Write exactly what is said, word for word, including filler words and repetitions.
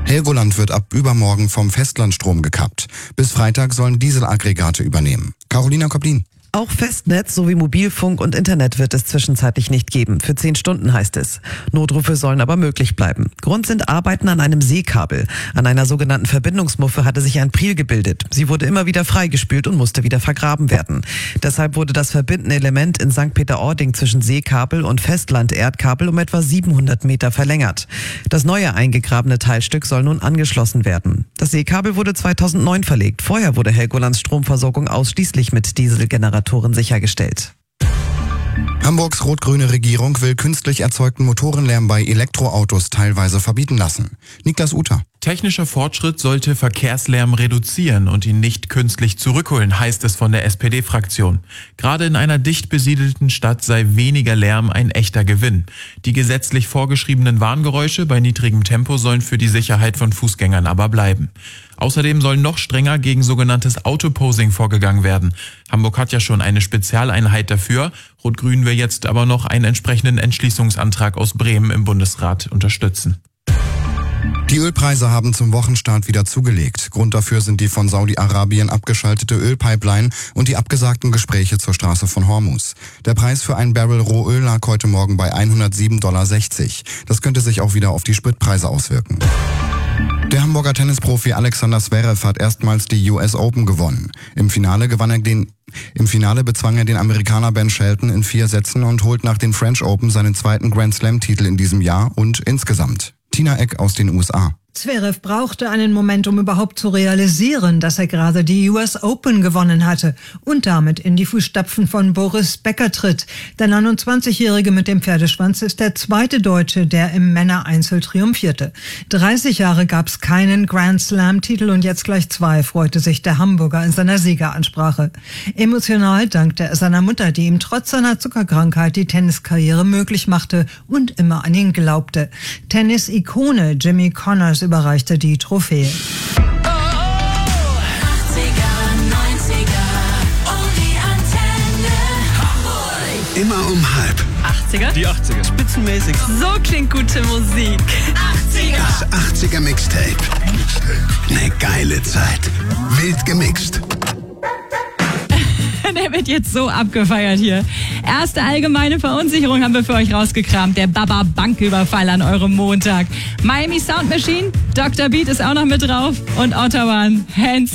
Helgoland wird ab übermorgen vom Festlandstrom gekappt. Bis Freitag sollen Dieselaggregate übernehmen. Carolina Koplin. Auch Festnetz sowie Mobilfunk und Internet wird es zwischenzeitlich nicht geben. Für zehn Stunden heißt es. Notrufe sollen aber möglich bleiben. Grund sind Arbeiten an einem Seekabel. An einer sogenannten Verbindungsmuffe hatte sich ein Priel gebildet. Sie wurde immer wieder freigespült und musste wieder vergraben werden. Deshalb wurde das verbindende Element in Sankt Peter-Ording zwischen Seekabel und Festland-Erdkabel um etwa siebenhundert Meter verlängert. Das neue eingegrabene Teilstück soll nun angeschlossen werden. Das Seekabel wurde zweitausendneun verlegt. Vorher wurde Helgolands Stromversorgung ausschließlich mit Dieselgeneratoren sichergestellt. Hamburgs rot-grüne Regierung will künstlich erzeugten Motorenlärm bei Elektroautos teilweise verbieten lassen. Niklas Uter. Technischer Fortschritt sollte Verkehrslärm reduzieren und ihn nicht künstlich zurückholen, heißt es von der S P D-Fraktion. Gerade in einer dicht besiedelten Stadt sei weniger Lärm ein echter Gewinn. Die gesetzlich vorgeschriebenen Warngeräusche bei niedrigem Tempo sollen für die Sicherheit von Fußgängern aber bleiben. Außerdem soll noch strenger gegen sogenanntes Autoposing vorgegangen werden. Hamburg hat ja schon eine Spezialeinheit dafür. Rot-Grün will jetzt aber noch einen entsprechenden Entschließungsantrag aus Bremen im Bundesrat unterstützen. Die Ölpreise haben zum Wochenstart wieder zugelegt. Grund dafür sind die von Saudi-Arabien abgeschaltete Ölpipeline und die abgesagten Gespräche zur Straße von Hormuz. Der Preis für ein Barrel Rohöl lag heute Morgen bei hundertsieben Komma sechzig Dollar. Das könnte sich auch wieder auf die Spritpreise auswirken. Der Hamburger Tennisprofi Alexander Zverev hat erstmals die U S Open gewonnen. Im Finale gewann er den, im Finale bezwang er den Amerikaner Ben Shelton in vier Sätzen und holt nach den French Open seinen zweiten Grand Slam-Titel in diesem Jahr und insgesamt. Tina Eck aus den U S A. Zverev brauchte einen Moment, um überhaupt zu realisieren, dass er gerade die U S Open gewonnen hatte und damit in die Fußstapfen von Boris Becker tritt. Der neunundzwanzigjährige mit dem Pferdeschwanz ist der zweite Deutsche, der im Männereinzel triumphierte. dreißig Jahre gab es keinen Grand Slam-Titel und jetzt gleich zwei, freute sich der Hamburger in seiner Siegeransprache. Emotional dankte er seiner Mutter, die ihm trotz seiner Zuckerkrankheit die Tenniskarriere möglich machte und immer an ihn glaubte. Tennis-Ikone Jimmy Connors überreichte die Trophäe. Oh, achtziger, neunziger, um die Antenne. Hamburg. Immer um halb. achtziger? Die achtziger. Spitzenmäßig. So klingt gute Musik. achtziger. Das achtziger Mixtape. Eine geile Zeit. Wild gemixt. Der wird jetzt so abgefeiert hier. Erste allgemeine Verunsicherung haben wir für euch rausgekramt. Der Baba-Banküberfall an eurem Montag. Miami Sound Machine, Doktor Beat ist auch noch mit drauf und Ottawa Hands